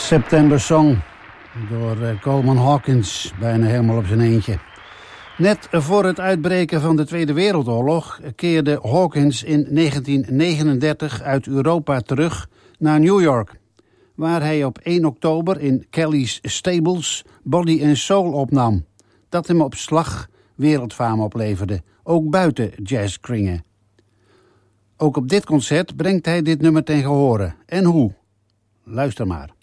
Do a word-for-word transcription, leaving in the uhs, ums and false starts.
September Song door Coleman Hawkins, bijna helemaal op zijn eentje. Net voor het uitbreken van de Tweede Wereldoorlog keerde Hawkins in negentien negenendertig uit Europa terug naar New York, waar hij op één oktober in Kelly's Stables Body and Soul opnam, dat hem op slag wereldfaam opleverde, ook buiten jazzkringen. Ook op dit concert brengt hij dit nummer ten gehore. En hoe? Luister maar.